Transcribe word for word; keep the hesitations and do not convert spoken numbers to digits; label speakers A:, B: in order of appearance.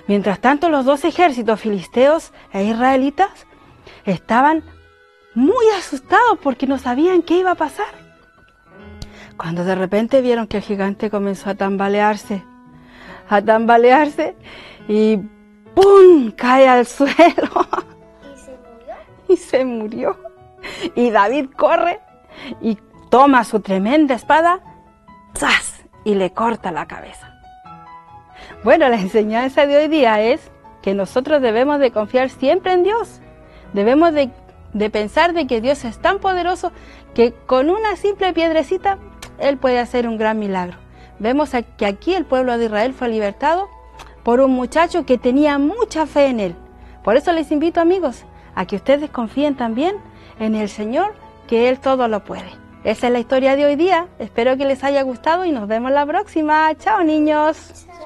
A: Mientras tanto, los dos ejércitos filisteos e israelitas estaban muy asustados porque no sabían qué iba a pasar. Cuando de repente vieron que el gigante comenzó a tambalearse, a tambalearse y ¡pum! Cae al suelo.
B: ¿Y se murió?
A: Y se murió. Y David corre y toma su tremenda espada, ¡zas! Y le corta la cabeza. Bueno, la enseñanza de hoy día es que nosotros debemos de confiar siempre en Dios. Debemos de, de pensar de que Dios es tan poderoso que con una simple piedrecita Él puede hacer un gran milagro. Vemos que aquí el pueblo de Israel fue libertado por un muchacho que tenía mucha fe en Él. Por eso les invito, amigos, a que ustedes confíen también en el Señor, que Él todo lo puede. Esa es la historia de hoy día. Espero que les haya gustado y nos vemos la próxima. Chao, niños.